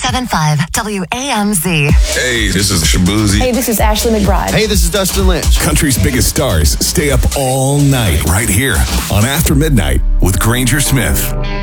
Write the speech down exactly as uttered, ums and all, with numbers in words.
seven five W A M Z. Hey, this is Shabuzi. Hey, this is Ashley McBride. Hey, this is Dustin Lynch. Country's biggest stars stay up all night right here on After Midnight with Granger Smith.